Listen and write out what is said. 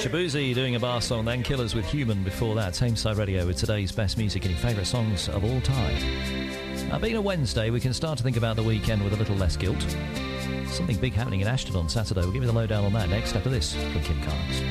Shabuzi doing a bar song, then Killers with Human before that. Tameside Radio with today's best music and your favourite songs of all time. Being a Wednesday, we can start to think about the weekend with a little less guilt. Something big happening in Ashton on Saturday. We'll give you the lowdown on that next after this from Kim Carnes.